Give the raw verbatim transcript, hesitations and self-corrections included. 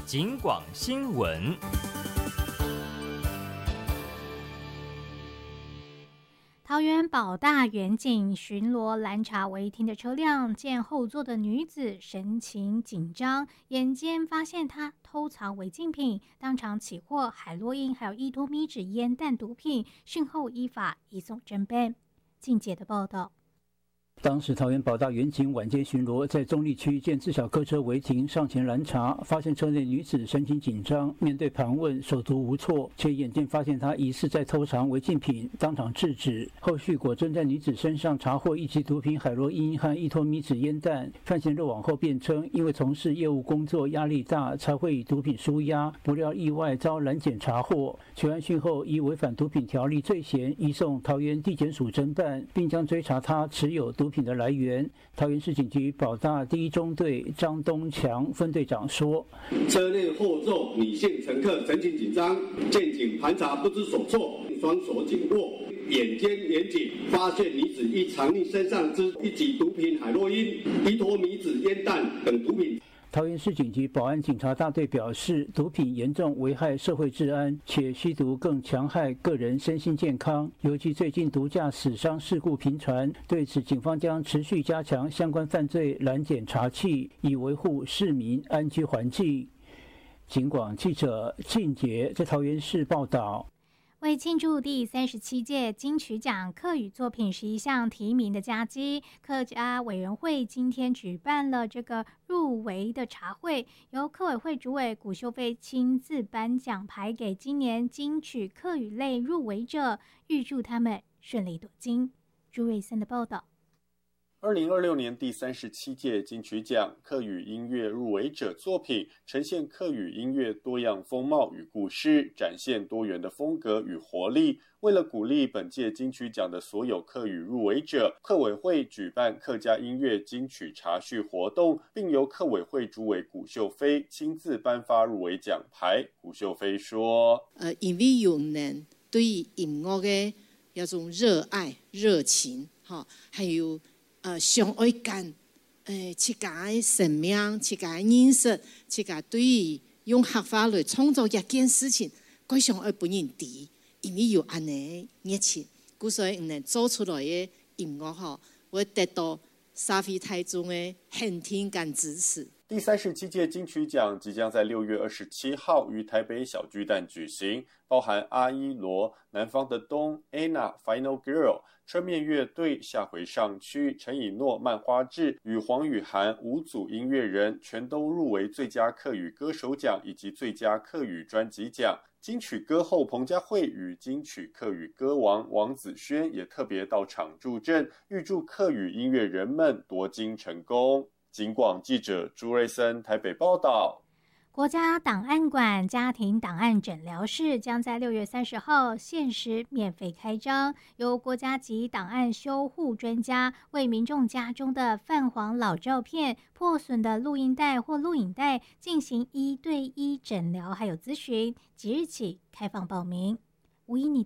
警广新闻。 桃园保大远警巡逻拦查违停的车辆，见后座的女子神情紧张，眼尖发现她偷藏违禁品，当场起获海洛因还有一多米脂烟弹毒品，讯后依法移送侦办。静姐的报道。 当时桃园保大远警晚间巡逻，在中立区见自小客车违停，上前拦查，发现车内女子神情紧张，面对盘问手足无措，且眼见发现她疑似在偷藏违禁品，当场制止。后续果真在女子身上查获一级毒品海洛因和一托米脂烟弹。犯嫌落网后辩称，因为从事业务工作压力大，才会以毒品抒压，不料意外遭拦检查获。全案讯后依违反毒品条例罪嫌移送桃园地检署侦办，并将追查他持有毒品的来源。桃园市警局保大第一中队张东强分队长说：“ 车内后座女性乘客神情紧张，见警盘查不知所措，双手紧握，眼尖严谨，发现女子依藏匿身上之一级毒品海洛因、一托米脂烟弹等毒品。” 桃园市警局保安警察大队表示，毒品严重危害社会治安，且吸毒更强害个人身心健康。尤其最近毒驾死伤事故频传，对此警方将持续加强相关犯罪拦检查缉，以维护市民安居环境。警广记者静杰在桃园市报道。 为庆祝第三十七届金曲奖客语作品十一项提名的佳绩，客家委员会今天举办了这个入围的茶会，由客委会主委古秀飞亲自颁奖牌给今年金曲客语类入围者，预祝他们顺利夺金。朱瑞森的报道。 二零二六年第三十七届金曲奖客语音乐入围者作品呈现客语音乐多样风貌与故事，展现多元的风格与活力。为了鼓励本届金曲奖的所有客语入围者，客委会举办客家音乐金曲茶叙活动，并由客委会主委古秀飞亲自颁发入围奖牌。古秀飞说：“ 呃，因为有人对音乐的那种热爱、热情，哈，还有。”呃，相爱感，誒，自家的生命、自家的認識、自家對於用客話來創作一件事情，佢想愛本人知，因為有安尼熱情，故所以唔能做出來嘅音樂嗬，會得到社會大眾嘅肯定跟支持。 第三十七屆金曲奖即将在六月二十七号于台北小巨蛋举行，包含阿依罗、南方的冬、Anna、Final Girl、车面乐队、下回上区、陈以诺、曼花志与黄雨涵五组音乐人全都入围最佳客语歌手奖以及最佳客语专辑奖。金曲歌后彭佳慧与金曲客语歌王王子轩也特别到场助阵，预祝客语音乐人们夺金成功。警广记者朱瑞森台北报道。 国家档案馆家庭档案诊疗室将在六月三十号限时免费开张，由国家级档案修护专家为民众家中的泛黄老照片、破损的录音带或录影带进行一对一诊疗，还有咨询。即日起开放报名。吴依妮